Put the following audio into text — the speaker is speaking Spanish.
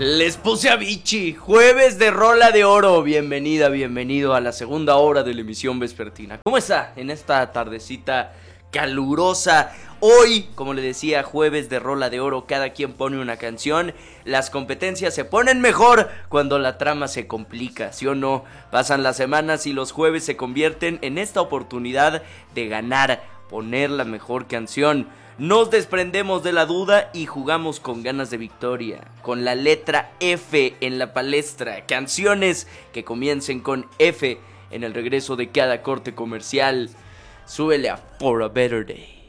Les puse a Vichy, jueves de Rola de Oro. Bienvenida, bienvenido a la segunda hora de la emisión vespertina. ¿Cómo está en esta tardecita calurosa? Hoy, como le decía, jueves de Rola de Oro, cada quien pone una canción. Las competencias se ponen mejor cuando la trama se complica, ¿sí o no? Pasan las semanas y los jueves se convierten en esta oportunidad de ganar, poner la mejor canción. Nos desprendemos de la duda y jugamos con ganas de victoria, con la letra F en la palestra, canciones que comiencen con F en el regreso de cada corte comercial. Súbele a For a Better Day.